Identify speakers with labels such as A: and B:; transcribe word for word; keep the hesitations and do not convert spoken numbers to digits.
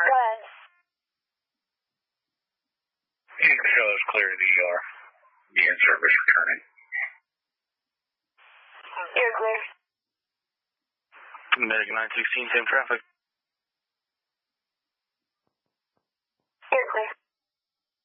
A: Go ahead.
B: And show is clear to the E R. Be in service returning.
A: You're clear.
C: Medic nine sixteen, same traffic.